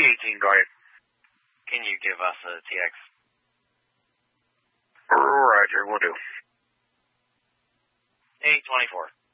18, go ahead. Can you give us a TX? Roger, we'll do. 824.